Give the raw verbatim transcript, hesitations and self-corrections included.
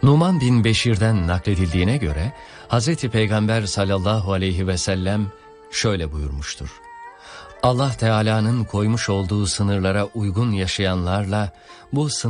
Numan bin Beşir'den nakledildiğine göre Hazreti Peygamber sallallahu aleyhi ve sellem şöyle buyurmuştur: Allah Teala'nın koymuş olduğu sınırlara uygun yaşayanlarla bu sınırlara